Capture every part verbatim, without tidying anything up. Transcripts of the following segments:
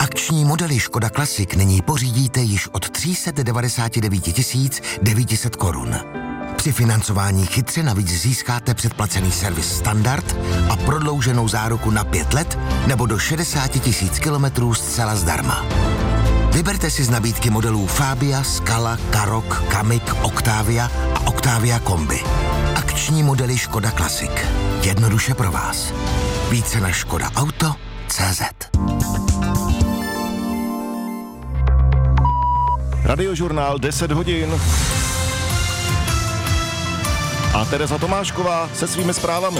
Akční modely Škoda Classic nyní pořídíte již od tři sta devadesát devět tisíc devět set korun. Při financování chytře navíc získáte předplacený servis standard a prodlouženou záruku na pět let nebo do šedesát tisíc kilometrů zcela zdarma. Vyberte si z nabídky modelů Fabia, Scala, Karoq, Kamiq, Octavia a Octavia Kombi. Akční modely Škoda Classic. Jednoduše pro vás. Více na škoda auto tečka cé zet. Radiožurnál deset hodin. A Tereza Tomášková se svými zprávami.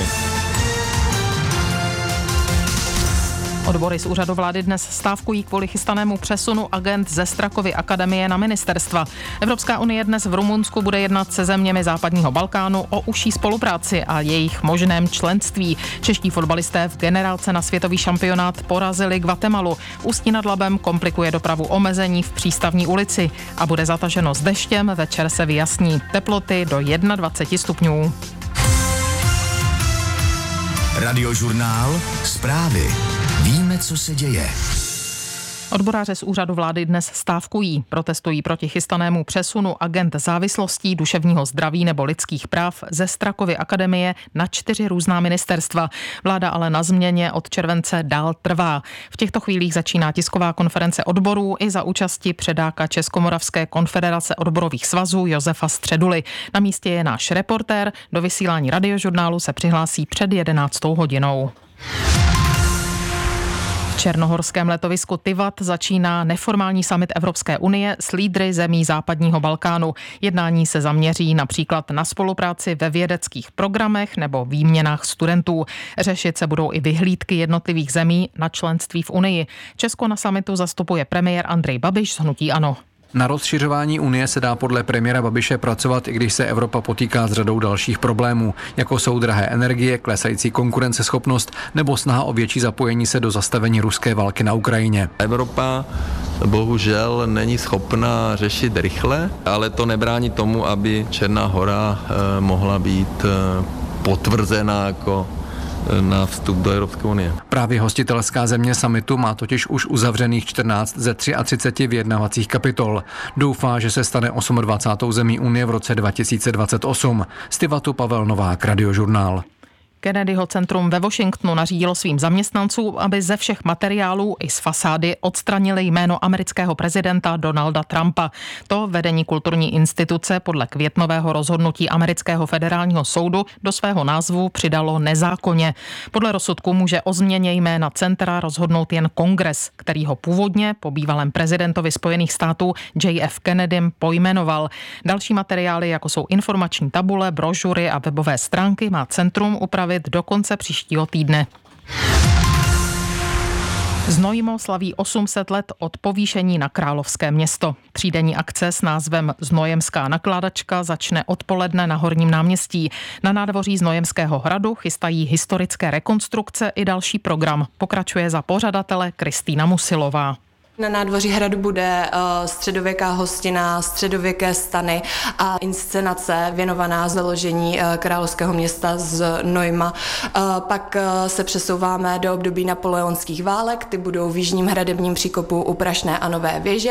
Odbory z úřadu vlády dnes stávkují kvůli chystanému přesunu agent ze Strakovy akademie na ministerstva. Evropská unie dnes v Rumunsku bude jednat se zeměmi západního Balkánu o užší spolupráci a jejich možném členství. Čeští fotbalisté v generálce na světový šampionát porazili Guatemalu. Ústí nad Labem komplikuje dopravu omezení v Přístavní ulici a bude zataženo s deštěm, večer se vyjasní. Teploty do dvacet jedna stupňů. Radiožurnál Zprávy. Víme, co se děje. Odboráři z úřadu vlády dnes stávkují. Protestují proti chystanému přesunu agent závislostí, duševního zdraví nebo lidských práv ze Strakovy akademie na čtyři různá ministerstva. Vláda ale na změně od července dál trvá. V těchto chvílích začíná tisková konference odborů i za účasti předáka Českomoravské konfederace odborových svazů Josefa Středuly. Na místě je náš reportér. Do vysílání radiožurnálu se přihlásí před jedenáctou hodinou. V černohorském letovisku Tivat začíná neformální summit Evropské unie s lídry zemí západního Balkánu. Jednání se zaměří například na spolupráci ve vědeckých programech nebo výměnách studentů. Řešit se budou i vyhlídky jednotlivých zemí na členství v Unii. Česko na summitu zastupuje premiér Andrej Babiš z hnutí ANO. Na rozšiřování Unie se dá podle premiéra Babiše pracovat, i když se Evropa potýká s řadou dalších problémů, jako jsou drahé energie, klesající konkurenceschopnost nebo snaha o větší zapojení se do zastavení ruské války na Ukrajině. Evropa bohužel není schopna řešit rychle, ale to nebrání tomu, aby Černá Hora eh, mohla být eh, potvrzena jako na vstup do Evropské unie. Právě hostitelská země summitu má totiž už uzavřených čtrnáct ze třiceti tří vyjednavacích kapitol. Doufá, že se stane dvacátou osmou zemí Unie v roce dva tisíce dvacet osm. Z Tivatu Pavel Novák, Radiožurnál. Kennedyho centrum ve Washingtonu nařídilo svým zaměstnancům, aby ze všech materiálů i z fasády odstranili jméno amerického prezidenta Donalda Trumpa. To vedení kulturní instituce podle květnového rozhodnutí amerického federálního soudu do svého názvu přidalo nezákonně. Podle rozsudku může o změně jména centra rozhodnout jen kongres, který ho původně po bývalém prezidentovi Spojených států J F Kennedym pojmenoval. Další materiály, jako jsou informační tabule, brožury a webové stránky, má centrum upravit do konce příštího týdne. Znojmo slaví osm set let od povýšení na královské město. Třídenní akce s názvem Znojemská nakládačka začne odpoledne na Horním náměstí. Na nádvoří Znojemského hradu chystají historické rekonstrukce i další program. Pokračuje za pořadatele Kristýna Musilová. Na nádvoří hradu bude uh, středověká hostina, středověké stany a inscenace věnovaná založení uh, královského města z Znojma. Uh, pak uh, se přesouváme do období napoleonských válek, ty budou v jižním hradebním příkopu u Prašné a Nové věže.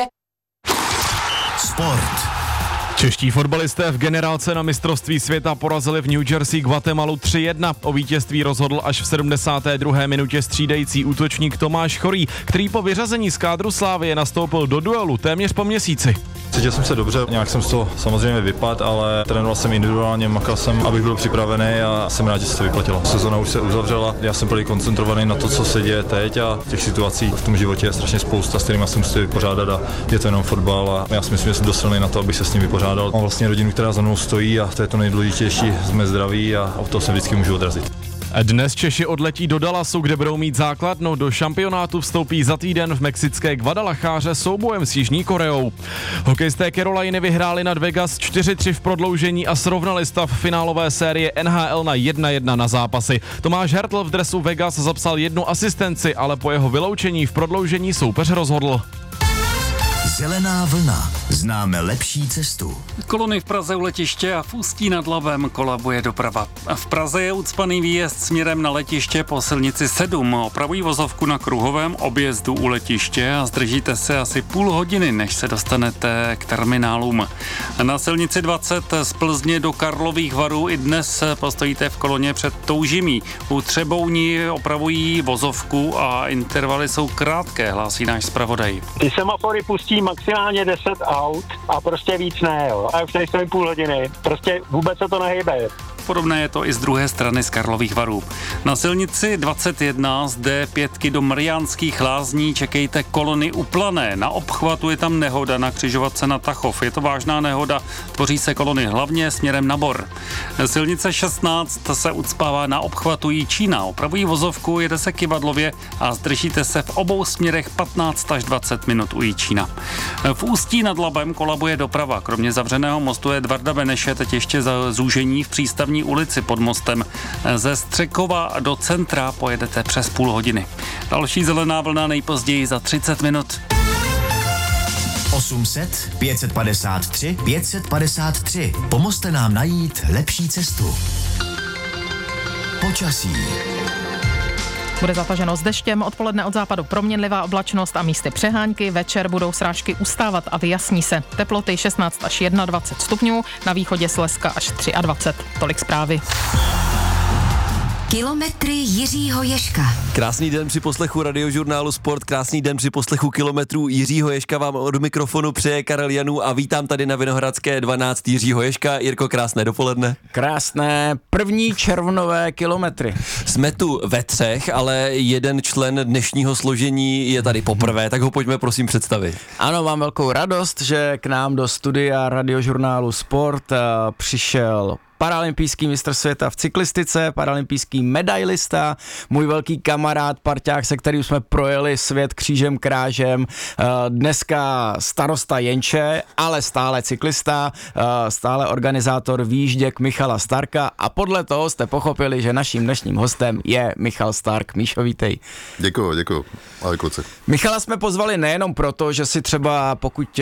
Sport. Čeští fotbalisté v generálce na mistrovství světa porazili v New Jersey Guatemalu tři jedna. O vítězství rozhodl až v sedmdesáté druhé minutě střídající útočník Tomáš Chorý, který po vyřazení z kádru Slavie nastoupil do duelu téměř po měsíci. Cítil jsem se dobře, nějak jsem z toho samozřejmě vypadl, ale trénoval jsem individuálně, makal jsem, abych byl připravený a jsem rád, že se to vyplatilo. Sezona už se uzavřela, já jsem byl koncentrovaný na to, co se děje teď a těch situací v tom životě je strašně spousta, s kterými jsem musel vypořádat a je to jenom fotbal a já si myslím, že jsem dosilný na to, abych se s ním vypořádal. Mám vlastně rodinu, která za mnou stojí a to je to nejdůležitější, jsme zdraví a o to se vždycky můžu odrazit. Dnes Češi odletí do Dallasu, kde budou mít základnu. Do šampionátu vstoupí za týden v mexické Guadalajáře soubojem s Jižní Koreou. Hokejisté Caroliny vyhráli nad Vegas čtyři tři v prodloužení a srovnali stav finálové série N H L na jedna jedna na zápasy. Tomáš Hertl v dresu Vegas zapsal jednu asistenci, ale po jeho vyloučení v prodloužení soupeř rozhodl. Zelená vlna s známe lepší cestu. Kolony v Praze u letiště a v Ústí nad Labem kolabuje doprava. V Praze je ucpaný výjezd směrem na letiště po silnici sedm. Opravují vozovku na kruhovém objezdu u letiště a zdržíte se asi půl hodiny, než se dostanete k terminálům. Na silnici dvacet z Plzně do Karlových Varů i dnes postojíte v koloně před Toužimí. U Třebouni opravují vozovku a intervaly jsou krátké, hlásí náš zpravodaj. Ty semafory pustí maximálně deset aut a prostě víc ne, jo. A už tady stojím půl hodiny, prostě vůbec se to nehejbe. Podobné je to i z druhé strany z Karlových Varů. Na silnici dvacet jedna z D pět do Mariánských Lázní čekejte kolony u Plané. Na obchvatu je tam nehoda na křižovatce na Tachov. Je to vážná nehoda, tvoří se kolony hlavně směrem na Bor. Silnice šestnáct se ucpává na obchvatu Jičína. Opravují vozovku, jede se Kyvadlově a zdržíte se v obou směrech patnáct až dvacet minut u Jičína. V Ústí nad Labem kolabuje doprava. Kromě zavřeného mostu Edvarda Beneše teď ještě za zúžení v přístavní ulici pod mostem. Ze Střekova do centra pojedete přes půl hodiny. Další zelená vlna nejpozději za třicet minut. osm set pět set padesát tři pět set padesát tři. Pomozte nám najít lepší cestu. Počasí. Bude zataženo s deštěm, odpoledne od západu proměnlivá oblačnost a místy přehánky, večer budou srážky ustávat a vyjasní se. Teploty šestnáct až dvacet jedna stupňů, na východě Slezska až dvacet tři. Tolik zprávy. Kilometry Jiřího Ježka. Krásný den při poslechu Radiožurnálu Sport, krásný den při poslechu kilometrů Jiřího Ježka vám od mikrofonu přeje Karel Janů a vítám tady na Vinohradské dvanáct Jiřího Ježka. Jirko, krásné dopoledne. Krásné první červnové kilometry. Jsme tu ve třech, ale jeden člen dnešního složení je tady poprvé, tak ho pojďme prosím představit. Ano, mám velkou radost, že k nám do studia Radiožurnálu Sport uh, přišel paralympijský mistr světa v cyklistice, paralympijský medailista, můj velký kamarád, parťák, se kterým jsme projeli svět křížem krážem, dneska starosta Jenče, ale stále cyklista, stále organizátor výjížděk Michala Starka a podle toho jste pochopili, že naším dnešním hostem je Michal Stark. Míšo, vítej. Děkuju, děkuju. Ahoj kluci. Michala jsme pozvali nejenom proto, že si třeba pokud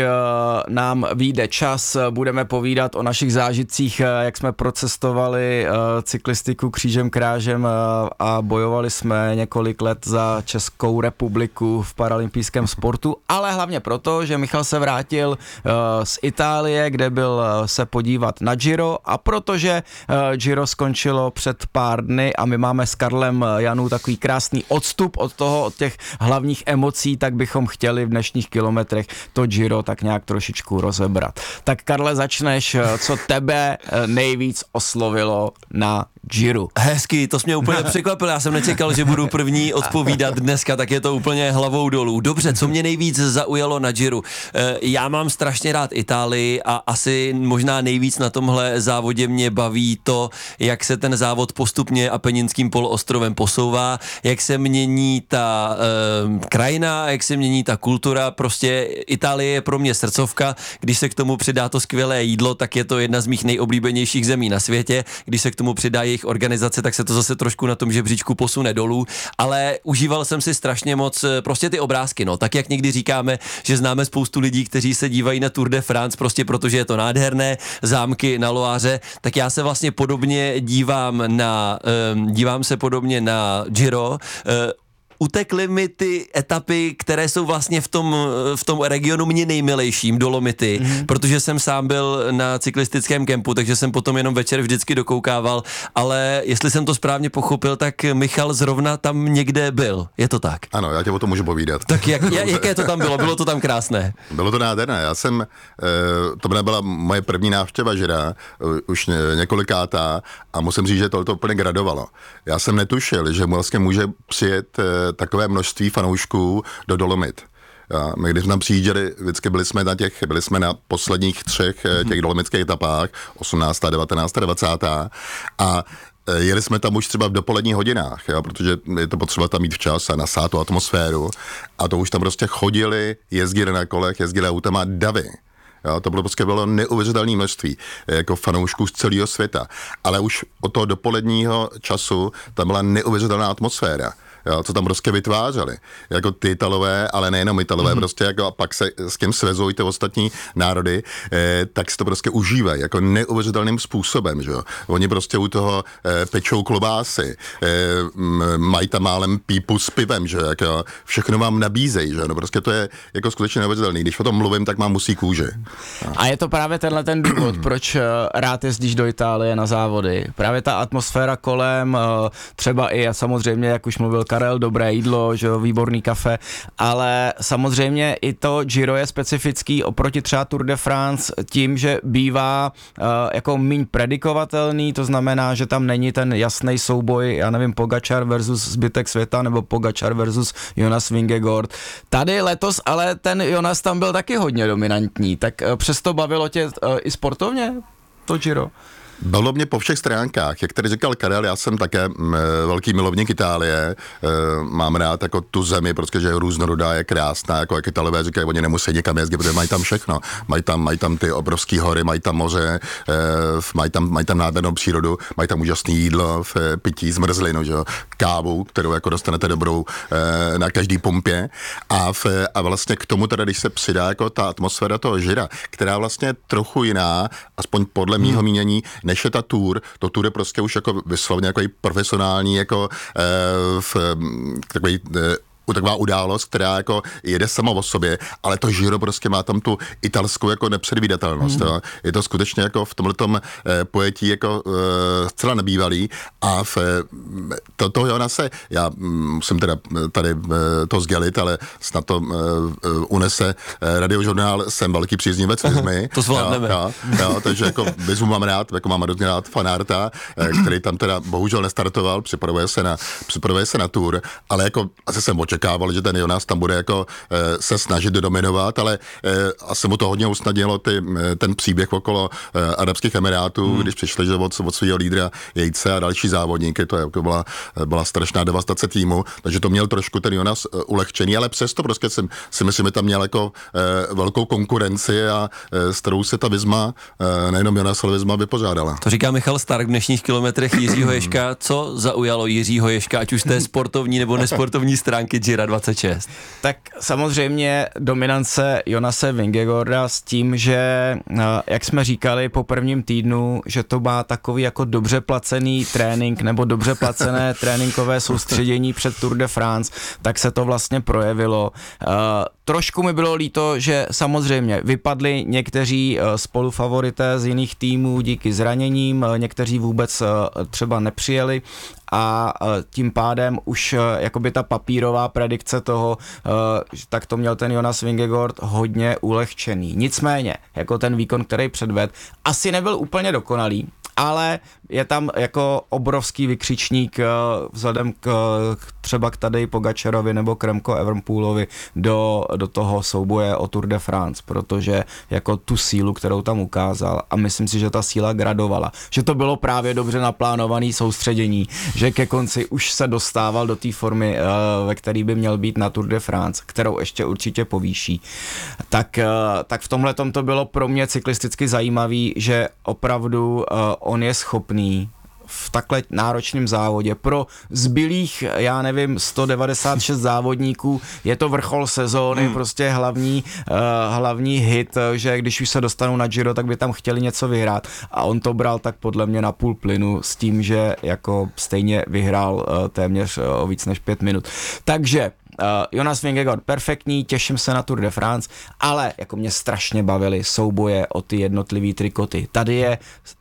nám vyjde čas, budeme povídat o našich zážitcích, jak jsme procestovali uh, cyklistiku křížem krážem uh, a bojovali jsme několik let za Českou republiku v paralympijském sportu, ale hlavně proto, že Michal se vrátil uh, z Itálie, kde byl uh, se podívat na Giro a protože uh, Giro skončilo před pár dny a my máme s Karlem Janů takový krásný odstup od toho, od těch hlavních emocí, tak bychom chtěli v dnešních kilometrech to Giro tak nějak trošičku rozebrat. Tak Karle, začneš, co tebe nejvíc oslovilo na Giro. Hezky, to jsi mě úplně překvapil, já jsem nečekal, že budu první odpovídat dneska, tak je to úplně hlavou dolů. Dobře, co mě nejvíc zaujalo na Giro? Já mám strašně rád Itálii a asi možná nejvíc na tomhle závodě mě baví to, jak se ten závod postupně Apeninským poloostrovem posouvá, jak se mění ta eh, krajina, jak se mění ta kultura, prostě Itálie je pro mě srdcovka, když se k tomu přidá to skvělé jídlo, tak je to jedna z mých nejoblíbenějších zemí na světě, když se k tomu přidá jejich organizace, tak se to zase trošku na tom žebříčku posune dolů, ale užíval jsem si strašně moc prostě ty obrázky, no, tak jak někdy říkáme, že známe spoustu lidí, kteří se dívají na Tour de France prostě protože je to nádherné, zámky na Loáře, tak já se vlastně podobně dívám na, um, dívám se podobně na Giro, uh, utekly mi ty etapy, které jsou vlastně v tom, v tom regionu mě nejmilejším, Dolomity, mm-hmm. protože jsem sám byl na cyklistickém kempu, takže jsem potom jenom večer vždycky dokoukával, ale jestli jsem to správně pochopil, tak Michal zrovna tam někde byl. Je to tak? Ano, já tě o tom můžu povídat. Tak jak, jaké to tam bylo? Bylo to tam krásné? Bylo to nádherné. Já jsem, to byla moje první návštěva Gira, už několikátá a musím říct, že to, to úplně gradovalo. Já jsem netušil, že vlastně může přijet takové množství fanoušků do Dolomit. Já, my když jsme tam přijížděli, vždycky byli jsme na těch, byli jsme na posledních třech těch dolomitských etapách, osmnáctá, devatenáctá, dvacátá a jeli jsme tam už třeba v dopoledních hodinách, jo, protože je to potřeba tam mít včas a nasát tu atmosféru a to už tam prostě chodili, jezdili na kolech, jezdili autama davy. Jo, to bylo prostě bylo neuvěřitelné množství jako fanoušků z celého světa, ale už od toho dopoledního času tam byla neuvěřitelná atmosféra. jo, co tam prostě vytvářeli. Jako ty Italové, ale nejenom Italové, mm-hmm. prostě jako a pak se s tím svezují ty ostatní národy, eh, tak si to prostě užívají, jako neuvěřitelným způsobem, že jo. Oni prostě u toho eh, pečou klobásy, eh, mají tam málem pípu s pivem, že jako všechno vám nabízejí, že no prostě to je jako skutečně neuvěřitelný. Když o tom mluvím, tak mám musí kůži. No. A je to právě tenhle ten důvod, proč rád jezdíš do Itálie na závody. Právě ta atmosféra kolem, třeba i samozřejmě, jak už mluvil Karel, dobré jídlo, že jo, výborný kafe, ale samozřejmě i to Giro je specifický oproti třeba Tour de France tím, že bývá uh, jako míň predikovatelný, to znamená, že tam není ten jasný souboj, já nevím, Pogačar versus zbytek světa, nebo Pogačar versus Jonas Vingegaard. Tady letos ale ten Jonas tam byl taky hodně dominantní, tak uh, přesto bavilo tě uh, i sportovně to Giro? Bylo mě po všech stránkách, jak tady říkal Karel, já jsem také m, velký milovník Itálie, e, mám rád jako tu zemi, protože je různorodá, je krásná, jako jak Italové říkají, oni nemusí někam jezdit, protože mají tam všechno, mají tam, mají tam ty obrovské hory, mají tam moře, e, mají tam, mají tam nádhernou přírodu, mají tam úžasné jídlo, v, pití, zmrzlinu, že jo, kávu, kterou jako dostanete dobrou e, na každý pumpě a, v, a vlastně k tomu teda, když se přidá jako ta atmosféra toho Gira, která vlastně je trochu jiná, aspoň podle mýho hmm. mínění, než je ta Tour, to Tour je prostě už jako vyslovně jako profesionální jako eh, v, takový eh, taková událost, která jako jede sama o sobě, ale to Giro prostě má tam tu italskou jako nepředvídatelnost. Mm. Je to skutečně jako v tomhletom eh, pojetí jako eh, zcela nebývalý a v eh, to, toho Jonase, já musím teda tady eh, to sdělit, ale snad to eh, unese eh, radiožurnál, jsem velký příznivec Vizmy. To zvládneme. Jo, jo, jo, takže jako Vizmu mám rád, jako mám hrozně rád fanárta, eh, který tam teda bohužel nestartoval, připravuje se na, připravuje se na Tour, ale jako asi jsem očekával, že ten Jonas tam bude jako e, se snažit dominovat, ale e, asi mu to hodně usnadnilo ty, ten příběh okolo e, Arabských Emirátů, hmm. když přišli že od, od svého lídra Jejce a další závodníky, to jako byla, byla strašná devastace týmu, takže to měl trošku ten Jonas e, ulehčený, ale přesto prostě si, si myslím, že tam měl jako e, velkou konkurenci a e, s kterou se ta Vizma, e, nejenom Jonas, ale Vizma vypořádala. To říká Michal Stark v dnešních kilometrech Jiřího Ježka. Co zaujalo Jiřího Ježka, ať už z té sportovní nebo nesportovní stránky Gira dvacet šest? Tak samozřejmě dominance Jonase Vingegaarda s tím, že jak jsme říkali po prvním týdnu, že to má takový jako dobře placený trénink nebo dobře placené tréninkové soustředění před Tour de France, tak se to vlastně projevilo. Uh, trošku mi bylo líto, že samozřejmě vypadli někteří uh, spolufavorité z jiných týmů díky zraněním, uh, někteří vůbec uh, třeba nepřijeli a tím pádem už jakoby ta papírová predikce toho, tak to měl ten Jonas Vingegaard hodně ulehčený. Nicméně, jako ten výkon, který předvedl, asi nebyl úplně dokonalý, ale je tam jako obrovský vykřičník vzhledem k, třeba k tady Pogačarovi nebo k Remco Evenepoelovi do, do toho souboje o Tour de France, protože jako tu sílu, kterou tam ukázal, a myslím si, že ta síla gradovala, že to bylo právě dobře naplánované soustředění, že ke konci už se dostával do té formy, ve který by měl být na Tour de France, kterou ještě určitě povýší. Tak, tak v tomhletom to bylo pro mě cyklisticky zajímavý, že opravdu on je schopný v takhle náročném závodě. Pro zbylých, já nevím, sto devadesát šest závodníků je to vrchol sezóny, hmm. prostě hlavní, uh, hlavní hit, že když už se dostanou na Giro, tak by tam chtěli něco vyhrát. A on to bral tak podle mě na půl plynu s tím, že jako stejně vyhrál uh, téměř uh, o víc než pět minut. Takže Uh, Jonas Vingegaard perfektní, těším se na Tour de France, ale jako mě strašně bavily souboje o ty jednotlivý trikoty. Tady je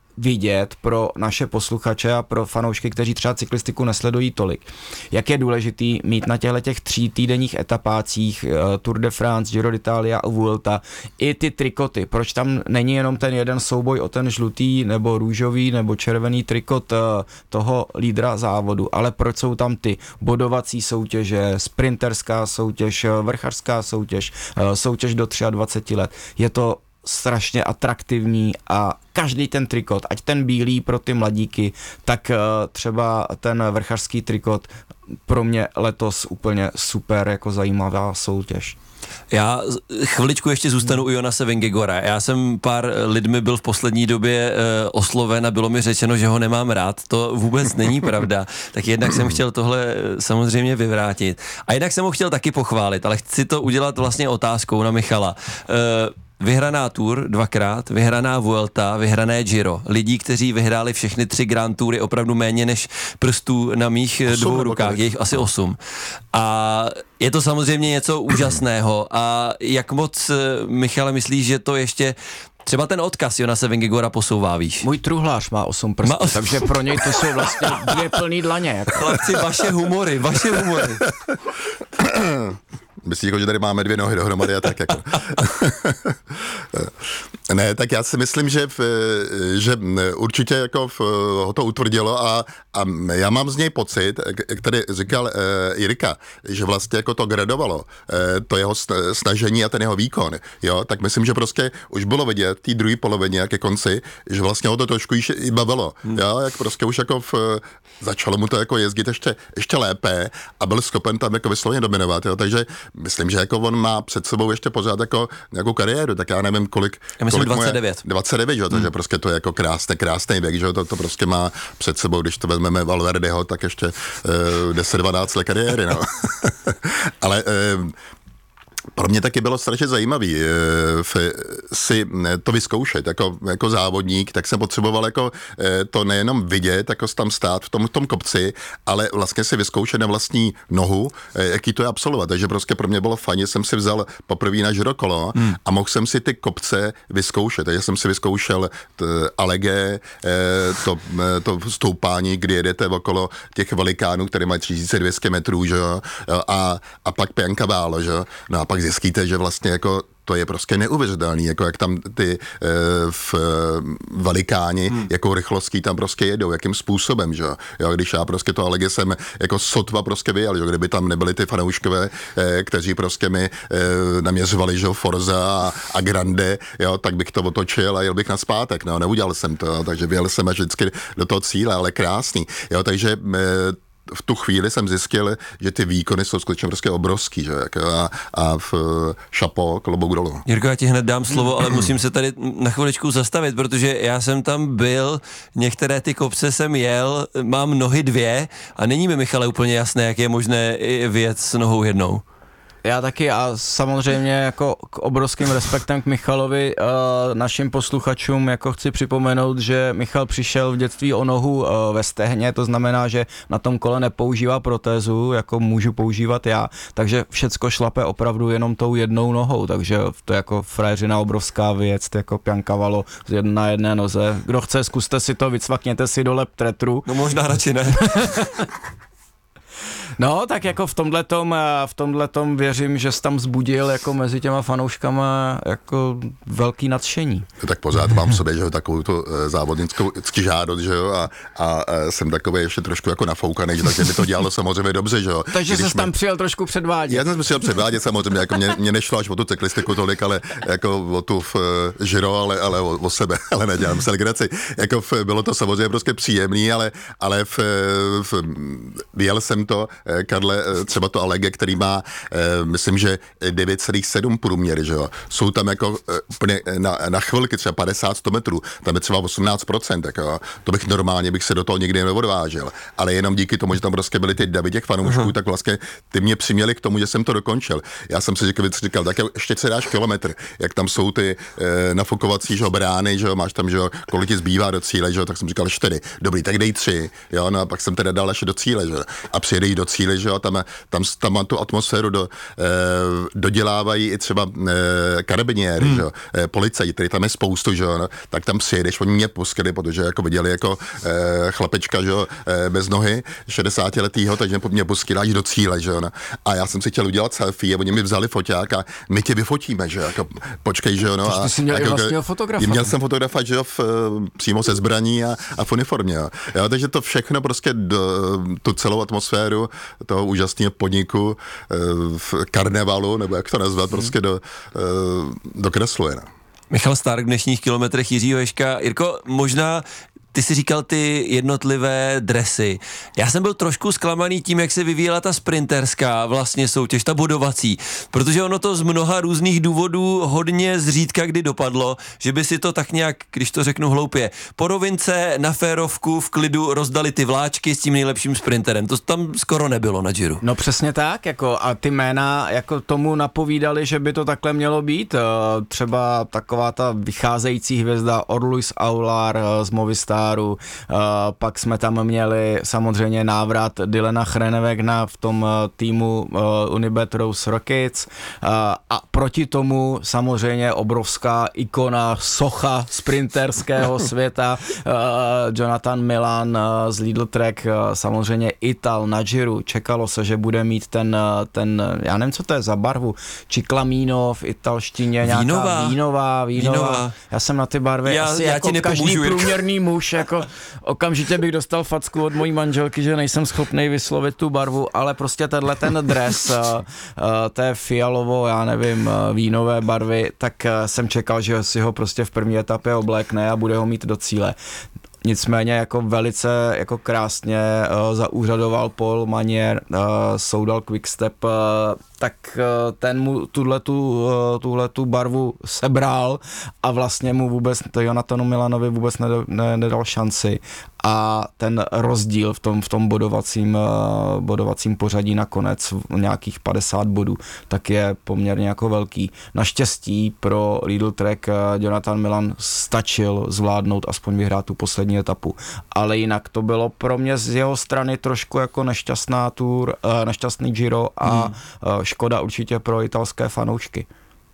vidět pro naše posluchače a pro fanoušky, kteří třeba cyklistiku nesledují tolik, jak je důležitý mít na těchto těch tří týdenních etapácích uh, Tour de France, Giro d'Italia a Vuelta i ty trikoty. Proč tam není jenom ten jeden souboj o ten žlutý nebo růžový nebo červený trikot uh, toho lídra závodu, ale proč jsou tam ty bodovací soutěže, sprinterská soutěž, vrchařská soutěž, uh, soutěž do dvacet tři let. Je to strašně atraktivní a každý ten trikot, ať ten bílý pro ty mladíky, tak třeba ten vrchařský trikot pro mě letos úplně super jako zajímavá soutěž. Já chviličku ještě zůstanu u Jonase Vingegaarda. Já jsem pár lidmi byl v poslední době e, osloven a bylo mi řečeno, že ho nemám rád. To vůbec není pravda. Tak jednak jsem chtěl tohle samozřejmě vyvrátit. A jednak jsem ho chtěl taky pochválit, ale chci to udělat vlastně otázkou na Michala. E, Vyhraná Tour dvakrát, vyhraná Vuelta, vyhrané Giro. Lidí, kteří vyhráli všechny tři Grand Toury opravdu méně než prstů na mých osm dvou rukách, je jich asi osm. A je to samozřejmě něco úžasného. A jak moc, Michale, myslíš, že to ještě třeba ten odkaz Jonase Vingegaarda posouvá, víš? Můj truhlář má osm prstů, má os... takže pro něj to jsou vlastně dvě plný dlaně. Jako. Chlapci, vaše humory, vaše humory. Myslíš, že tady máme dvě nohy dohromady a tak jako. Ne, tak já si myslím, že, v, že určitě jako v, ho to utvrdilo a, a já mám z něj pocit, jak tady říkal e, Jirka, že vlastně jako to gradovalo, e, to jeho snažení a ten jeho výkon, jo, tak myslím, že prostě už bylo vidět v té druhé polovině, ke konci, že vlastně ho to trošku i bavilo, hmm. jo, jak prostě už jako v, začalo mu to jako jezdit ještě, ještě lépe a byl schopen tam jako vysloveně dominovat, jo, takže myslím, že jako on má před sebou ještě pořád jako nějakou kariéru, tak já nevím, kolik... Já myslím kolik dvacet devět. dvacet devět, že? Hmm. Takže prostě to je jako krásný, krásný věk, že? To, to prostě má před sebou, když to vezmeme Valverdeho, tak ještě uh, deset dvanáct let kariéry, no. Ale... Uh, pro mě taky bylo strašně zajímavý e, f, si to vyzkoušet jako, jako závodník, tak jsem potřeboval jako e, to nejenom vidět, jako tam stát v tom, v tom kopci, ale vlastně si vyzkoušet na vlastní nohu, e, jaký to je absolvovat. Takže prostě pro mě bylo fajn, že jsem si vzal poprvé na žirokolo hmm. a mohl jsem si ty kopce vyzkoušet. Takže jsem si vyzkoušel t, Alege, e, to, e, to stoupání, kdy jedete okolo těch velikánů, které mají tři tisíce dvě stě metrů, že jo, a, a pak Piancavallo, že jo. No a pak zjistíte, že vlastně jako to je prostě neuvěřitelný, jako jak tam ty e, v velikáni, hmm. jako rychlostí tam prostě jedou, jakým způsobem, že jo, když já prostě to Alege jsem jako sotva prostě vyjel, že kdyby tam nebyli ty fanouškové, e, kteří prostě mi e, naměřovali, že jo, Forza a, a Grande, jo, tak bych to otočil a jel bych nazpátek, no, neudělal jsem to, jo, takže vyjel jsem až vždycky do toho cíle, ale krásný, jo, takže e, v tu chvíli jsem zjistil, že ty výkony jsou skutečně prostě obrovský, že? A, a v šapo, klobouk dolů. Jirko, já ti hned dám slovo, ale musím se tady na chviličku zastavit, protože já jsem tam byl, některé ty kopce jsem jel, mám nohy dvě a není mi, Michale, úplně jasné, jak je možné vyjet s nohou jednou. Já taky a samozřejmě jako k obrovským respektem k Michalovi, uh, našim posluchačům jako chci připomenout, že Michal přišel v dětství o nohu uh, ve stehně, to znamená, že na tom kole nepoužívá protézu, jako můžu používat já, takže všecko šlape opravdu jenom tou jednou nohou, takže to je jako frajeřina obrovská věc, jako Piancavallo na jedné noze. Kdo chce, zkuste si to, vycvakněte si dole tretru. No možná radši ne. No, tak jako v tomhletom, v tomhletom věřím, že jsi tam vzbudil jako mezi těma fanouškama jako velký nadšení. Tak pořád mám v sobě, že jo, takovou tu závodnickou žádost, že jo, a, a jsem takový ještě trošku jako nafoukaný, že takže mi to dělalo samozřejmě dobře, že jo. Takže jsi tam přijel trošku předvádět. Já jsem přijel předvádět samozřejmě, jako mě, mě nešlo až o tu cyklistiku tolik, ale jako o tu v Giro, ale, ale o, o sebe, ale nedělám se legraci. Jako v, bylo to samozřejmě prostě příjemný, ale, ale v, v, vyjel jsem to, Karle, třeba to Alege, který má, myslím, že devět celá sedm průměry, že jo. Jsou tam jako úplně na, na chvilky třeba padesát sto metrů, tam je třeba osmnáct procent, jako, to bych normálně bych se do toho nikdy neodvážil, ale jenom díky tomu, že tam prostě byly ty davy těch fanoušků, uh-huh. tak vlastně ty mě přiměli k tomu, že jsem to dokončil. Já jsem si říkal, říkal tak ještě se dáš kilometr, jak tam jsou ty e, nafukovací, že jo, brány, že jo, máš tam, že jo, kolik ti zbývá do cíle, že jo, tak jsem říkal čtyři, dobrý, tak dej tři, jo, no a pak jsem teda dal ještě do cíle, že jo, a přijedeš do cíle, že jo, tam, tam, tam mám tu atmosféru do, e, dodělávají i třeba e, karabiniéry, hmm. že jo, e, policajti, který tam je spoustu, že jo, no, tak tam přijedeš, oni mě pustili, protože jako viděli jako e, chlapečka, že jo, e, bez nohy, šedesátiletýho, takže mě pustili až do cíle, že jo, no. A já jsem si chtěl udělat selfie a oni mi vzali foťák a my tě vyfotíme, že jo, jako počkej, že jo, no. A, ty jsi měl jako, i vlastního fotografa. Měl jsem fotografa, že jo, v, přímo se zbraní a, a v uniformě, jo. jo. Takže to všechno prostě do, tu celou atmosféru toho úžasného podniku v karnevalu, nebo jak to nazvat, prostě do, dokresluje. No. Michal Stark v dnešních kilometrech Jiřího Ježka. Jirko, možná ty jsi říkal ty jednotlivé dresy. Já jsem byl trošku zklamaný tím, jak se vyvíjela ta sprinterská vlastně soutěž, ta bodovací, protože ono to z mnoha různých důvodů hodně zřídka kdy dopadlo, že by si to tak nějak, když to řeknu hloupě, po rovince na férovku v klidu rozdali ty vláčky s tím nejlepším sprinterem. To tam skoro nebylo na Giro. No přesně tak, jako a ty jména jako tomu napovídali, že by to takhle mělo být. Třeba taková ta vycházející hvězda Orluis Aular z Movistar. Uh, pak jsme tam měli samozřejmě návrat Dylana Groenewegna v tom uh, týmu uh, Unibet Rose Rockets uh, a proti tomu samozřejmě obrovská ikona, socha sprinterského světa uh, Jonathan Milan uh, z Lidl Trek, uh, samozřejmě Ital na Giro. Čekalo se, že bude mít ten, uh, ten já nevím, co to je za barvu, Ciclamino v italštině, nějaká vínová, vínová, vínová. vínová. Já jsem na ty barvy já, asi já jako ti každý nepomůžu, průměrný muž, jako okamžitě bych dostal facku od mojí manželky, že nejsem schopný vyslovit tu barvu, ale prostě tenhle ten dres, uh, uh, té fialovo, já nevím, uh, vínové barvy, tak uh, jsem čekal, že si ho prostě v první etapě oblékne a bude ho mít do cíle. Nicméně jako velice jako krásně uh, zaúřadoval Paul Manier, uh, soudal Quickstep, uh, tak uh, ten mu tuhletu, uh, tuhletu barvu sebral a vlastně mu vůbec, to Jonathanu Milanovi vůbec nedal, ne, nedal šanci. A ten rozdíl v tom, v tom bodovacím, uh, bodovacím pořadí nakonec nějakých padesát bodů, tak je poměrně jako velký. Naštěstí pro Lidl Trek uh, Jonathan Milan stačil zvládnout aspoň vyhrát tu poslední etapu. Ale jinak to bylo pro mě z jeho strany trošku jako nešťastná tour, uh, nešťastný Giro a hmm. uh, škoda určitě pro italské fanoušky.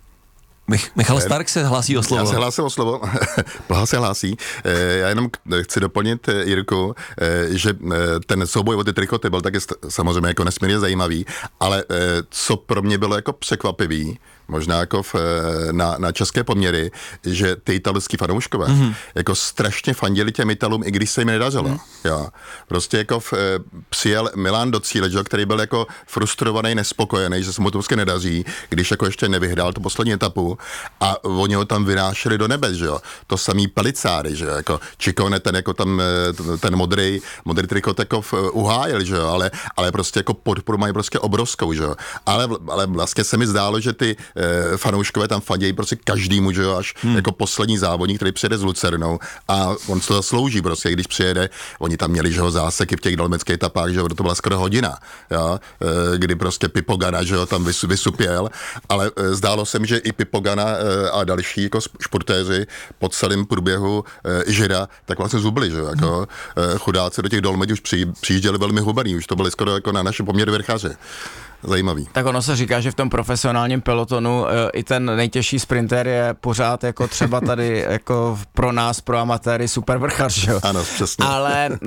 Mich- Michal Stark se hlásí o slovo. Já se hlásím o slovo. Blaha se hlásí. Já jenom chci doplnit, Jirku, že ten souboj o ty trikoty byl taky samozřejmě jako nesmírně zajímavý, ale co pro mě bylo jako překvapivý, možná jako v, na, na české poměry, že ty italský fanouškové mm-hmm. jako strašně fandili těm Italům, i když se jim nedařilo. Mm. Jo. Prostě jako v, přijel Milan do cíle, že, který byl jako frustrovaný, nespokojený, že se mu to prostě nedaří, když jako ještě nevyhrál tu poslední etapu a oni ho tam vynášeli do nebes, že jo. To samý Pelicáry, že jo, jako Ciccone, ten jako tam, ten modrý, modrý trikot jako uhájil, že jo, ale, ale prostě jako podporu mají prostě obrovskou, že jo. Ale, ale vlastně se mi zdálo, že ty fanouškové tam fandějí prostě každýmu, že jo, až hmm. jako poslední závodník, který přijede s Lucernou a on to zaslouží prostě, když přijede, oni tam měli, že jo, záseky v těch dalmeckých etapách, že jo, to byla skoro hodina, jo, kdy prostě Pipo Ganna, že jo, tam vysupěl, ale zdálo se mi, že i Pipo Ganna a další jako športéři po celém průběhu Gira, tak vlastně zubli, že jo, jako hmm. chudáci do těch Dolmeti už přijížděli velmi hubený, už to byly skoro jako na naše poměry vrchaři. Zajímavý. Tak ono se říká, že v tom profesionálním pelotonu e, i ten nejtěžší sprinter je pořád jako třeba tady jako pro nás, pro amatéry super vrchař, že jo? Ano, přesně. Ale e,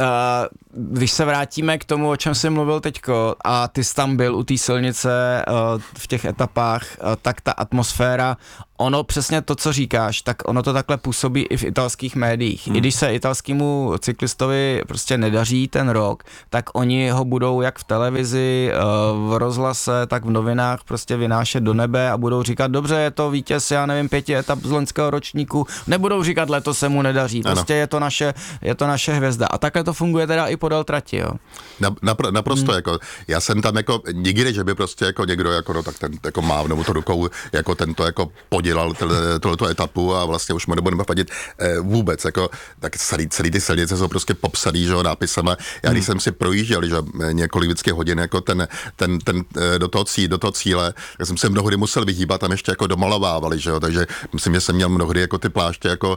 když se vrátíme k tomu, o čem jsem mluvil teďko a ty jsi tam byl u té silnice e, v těch etapách, e, tak ta atmosféra, ono přesně to, co říkáš, tak ono to takhle působí i v italských médiích. Hmm. I když se italskému cyklistovi prostě nedaří ten rok, tak oni ho budou jak v televizi, v rozhlase, tak v novinách prostě vynášet do nebe a budou říkat, dobře, je to vítěz, já nevím, pěti etap z loňského ročníku, nebudou říkat, letos se mu nedaří, prostě je to naše, je to naše hvězda. A takhle to funguje teda i podél trati, jo. Napr- naprosto, hmm. jako, já jsem tam jako nikdy, že by prostě jako někdo, jako no, tak ten jako mávnou to rukou, jako tento jako podíl dělal tohleto etapu a vlastně už mu nebudeme fadit eh, vůbec, jako, tak celý, celý ty silnice jsou prostě popsaný, že jo, nápisama. Já když hmm. jsem si projížděl, že několik vždycky hodin, jako ten, ten, ten do toho, cí, do toho cíle, tak jsem se mnohdy musel vyhýbat, tam ještě jako domalovávali, že jo, takže myslím, že jsem měl mnohdy jako ty pláště jako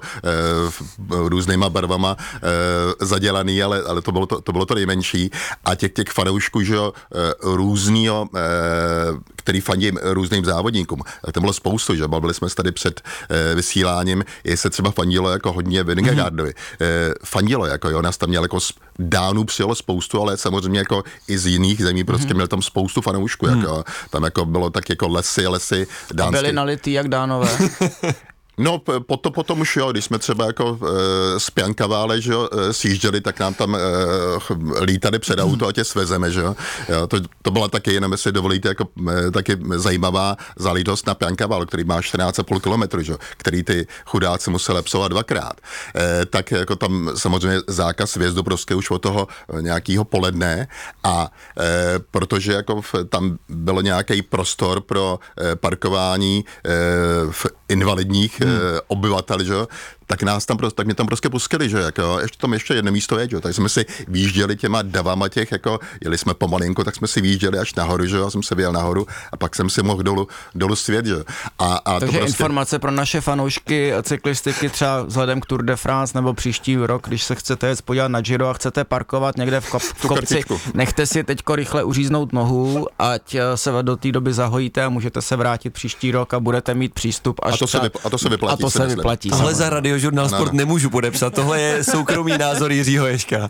eh, různýma barvama eh, zadělaný, ale, ale to bylo to, to bylo to nejmenší a těch těch fanoušků, že jo, eh, různýho, eh, který fandí různým závodníkům, tak to bylo spoustu, že byli jsme tady před e, vysíláním, jestli se třeba fandilo jako hodně Vingegaardovi. Mm-hmm. E, fandilo, jako jo, nás tam měl jako Dánů přijelo spoustu, ale samozřejmě jako i z jiných zemí prostě mm-hmm. měl tam spoustu fanoušků, mm. jako tam jako bylo tak jako lesy, lesy dánské. A byli nalitý jak Dánové. No, potom, potom už jo, když jsme třeba jako e, z Piancavále, že jo, e, sjížděli, tak nám tam e, lítali před auto a tě svezeme, že jo. jo to, to byla taky, jenom jestli dovolíte, jako e, taky zajímavá záležitost na Piancavál, který má čtrnáct celá pět kilometru, že jo, který ty chudáci museli psovat dvakrát. E, tak jako tam samozřejmě zákaz vjezdu prostě už od toho nějakého poledne a e, protože jako v, tam bylo nějaký prostor pro e, parkování e, v invalidních hmm. e, obyvatel, že jo, tak nás tam prostě, tak mě tam prostě pustili, že jako, ještě tam ještě jedno místo je, že jo, tak jsme si výjížděli těma davama těch, jako, jeli jsme pomalinko, tak jsme si výjížděli až nahoru, že jo, já jsem se vyjel nahoru a pak jsem si mohl dolů, dolů svět, že jo. A, a takže to prostě... informace pro naše fanoušky cyklistiky třeba vzhledem k Tour de France nebo příští rok, když se chcete jet podívat na Giro a chcete parkovat někde v, kop, v kopci, nechte si teďko rychle uříznout nohu, ať se do té doby zahojíte a můžete se vrátit příští rok a budete mít přístup až a to, se, vyp, a to se vyplatí. A to se vyplatí. Ale za Radiožurnál Sport nemůžu podepsat, tohle je soukromý názor Jiřího Ježka.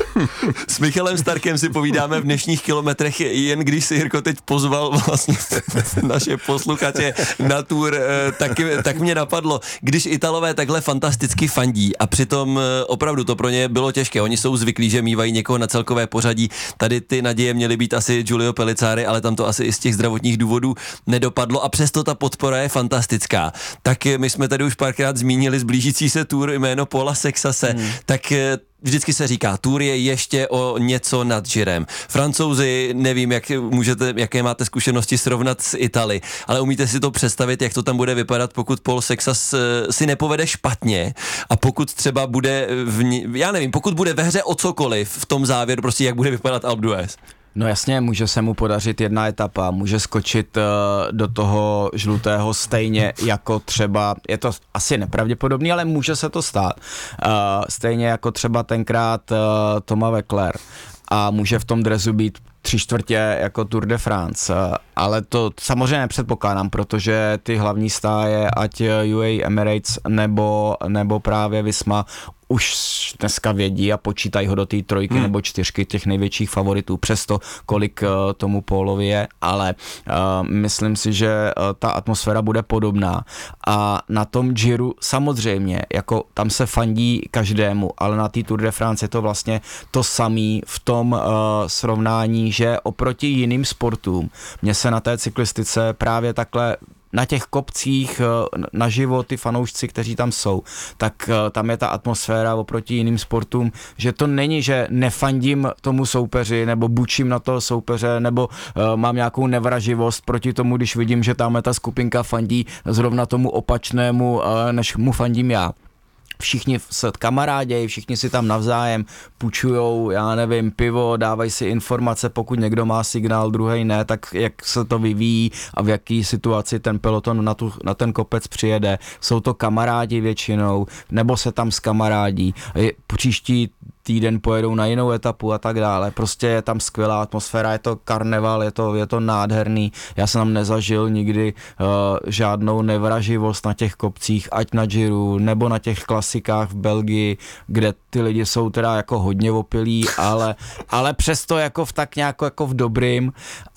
S Michalem Starkem si povídáme v dnešních kilometrech, jen když si Jirko teď pozval vlastně naše posluchače na Tour, tak, tak mě napadlo, když Italové takhle fantasticky fandí a přitom opravdu to pro ně bylo těžké, oni jsou zvyklí, že mívají někoho na celkové pořadí, tady ty naděje měly být asi Giulio Pellizzari, ale tam to asi i z těch zdravotních důvodů nedopadlo a přesto ta podpora je fantastická. Tak my jsme tady už párkrát zmínili zblížící se Tour jméno Paula Sexase, hmm. tak vždycky se říká, Tour je ještě o něco nad Girem. Francouzi, nevím, jak můžete, jaké máte zkušenosti srovnat s Itali, ale umíte si to představit, jak to tam bude vypadat, pokud Paul Sexas si nepovede špatně a pokud třeba bude, v, já nevím, pokud bude ve hře o cokoliv v tom závěru, prostě jak bude vypadat Alpe d'Huez. No jasně, může se mu podařit jedna etapa, může skočit uh, do toho žlutého stejně jako třeba, je to asi nepravděpodobný, ale může se to stát, uh, stejně jako třeba tenkrát uh, Thomas Voeckler a může v tom dresu být tři čtvrtě jako Tour de France, ale to samozřejmě nepředpokládám, protože ty hlavní stáje, ať U A E Emirates nebo, nebo právě Visma, už dneska vědí a počítají ho do té trojky hmm. nebo čtyřky těch největších favoritů, přesto kolik uh, tomu Paulovi je, ale uh, myslím si, že uh, ta atmosféra bude podobná a na tom Giru samozřejmě, jako tam se fandí každému, ale na té Tour de France je to vlastně to samé v tom uh, srovnání, že oproti jiným sportům mě se na té cyklistice právě takhle na těch kopcích naživo ty fanoušci, kteří tam jsou, tak tam je ta atmosféra oproti jiným sportům, že to není, že nefandím tomu soupeři, nebo bučím na toho soupeře, nebo uh, mám nějakou nevraživost proti tomu, když vidím, že tam ta skupinka fandí zrovna tomu opačnému, uh, než mu fandím já. Všichni se kamarádějí, všichni si tam navzájem půjčujou, já nevím, pivo, dávají si informace, pokud někdo má signál, druhý ne, tak jak se to vyvíjí a v jaký situaci ten peloton na, tu, na ten kopec přijede. Jsou to kamarádi většinou, nebo se tam zkamarádí. Příští týden pojedou na jinou etapu a tak dále. Prostě je tam skvělá atmosféra, je to karneval, je to, je to nádherný. Já jsem tam nezažil nikdy uh, žádnou nevraživost na těch kopcích, ať na Giru, nebo na těch klasikách v Belgii, kde ty lidi jsou teda jako hodně opilí, ale, ale přesto jako v tak nějak jako v dobrým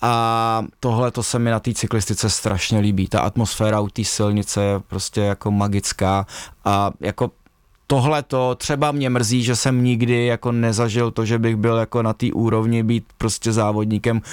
a tohle to se mi na té cyklistice strašně líbí. Ta atmosféra u té silnice je prostě jako magická a jako tohle to třeba mě mrzí, že jsem nikdy jako nezažil to, že bych byl jako na té úrovni být prostě závodníkem